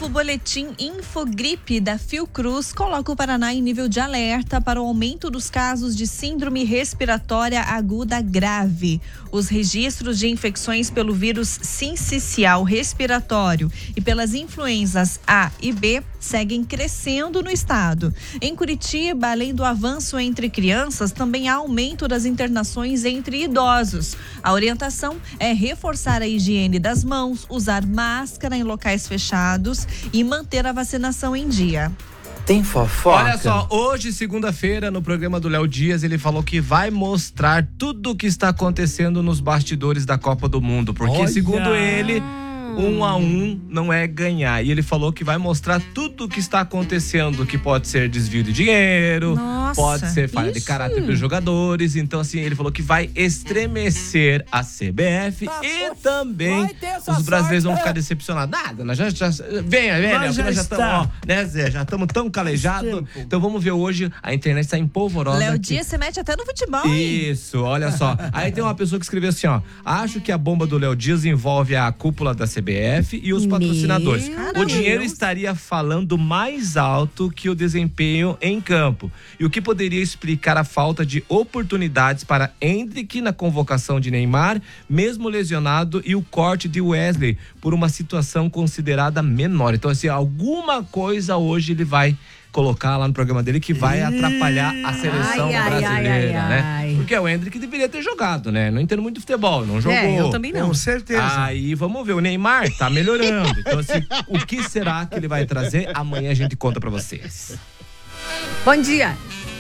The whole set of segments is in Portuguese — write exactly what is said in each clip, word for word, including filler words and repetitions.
novo boletim Infogripe da Fiocruz coloca o Paraná em nível de alerta para o aumento dos casos de síndrome respiratória aguda grave. Os registros de infecções pelo vírus sincicial respiratório e pelas influenzas A e B seguem crescendo no estado. Em Curitiba, além do avanço entre crianças, também há aumento das internações entre idosos. A orientação é reforçar a higiene das mãos, usar máscara em locais fechados e manter a vacinação em dia. Tem fofoca? Olha só, hoje, segunda-feira, no programa do Léo Dias, ele falou que vai mostrar tudo o que está acontecendo nos bastidores da Copa do Mundo. Porque, Olha. segundo ele, um a um não é ganhar. E ele falou que vai mostrar tudo o que está acontecendo, que pode ser desvio de dinheiro, Nossa, pode ser falha isso. de caráter dos jogadores. Então, assim, ele falou que vai estremecer a C B F Ah, e vai também ter essa os brasileiros sorte. vão ficar decepcionados. Nada, nós já, já venha, venha, Nós nós já já estamos, está. ó, né, Zé? Já estamos tão calejados. Então vamos ver hoje, a internet está empolvorosa. Léo que- Dias se mete até no futebol, hein? Isso, olha só. Aí tem uma pessoa que escreveu assim, ó. Acho que a bomba do Léo Dias envolve a cúpula da C B F e os patrocinadores. Meu O dinheiro Deus. estaria falando mais alto que o desempenho em campo. E o que poderia explicar a falta de oportunidades para Endrick na convocação de Neymar, mesmo lesionado, e o corte de Wesley por uma situação considerada menor. Então, assim, alguma coisa hoje ele vai colocar lá no programa dele que vai atrapalhar a seleção Ai, ai, brasileira, ai, ai, né? ai. Porque o Endrick deveria ter jogado, né? Não entendo muito de futebol, não jogou. É, eu também não. Com certeza. Aí vamos ver, o Neymar tá melhorando. Então, assim, o que será que ele vai trazer? Amanhã a gente conta pra vocês. Bom dia.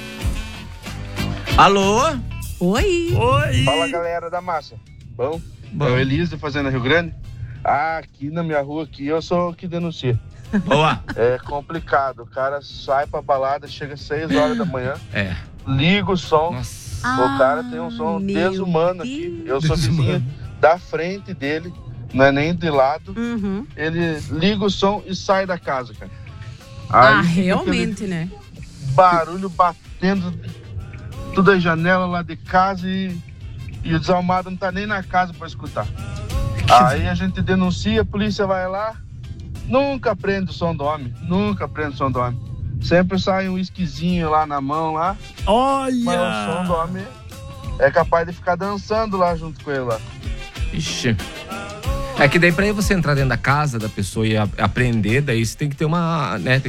Alô? Oi. Oi. Fala, galera da massa. Bom? Bom. É o Elise, Fazenda Rio Grande. Ah, aqui na minha rua, aqui, eu sou o que denuncia. Boa. É complicado. O cara sai pra balada, chega às seis horas da manhã, É. liga o som. Nossa. O cara tem um som Ah, meu desumano aqui. Eu sou Desumano. vizinho da frente dele, não é nem de lado. Uhum. Ele liga o som e sai da casa, cara. Ah, Aí fica realmente, né? aquele barulho batendo toda a janela lá de casa e, e o desalmado não tá nem na casa pra escutar. Aí a gente denuncia, a polícia vai lá, nunca prende o som do homem, nunca prende o som do homem. Sempre sai um esquisinho lá na mão lá, mas o som do Olha. homem é capaz de ficar dançando lá junto com ele lá. Ixi. É que daí pra você entrar dentro da casa da pessoa e a- aprender, daí você tem que ter uma, né, tem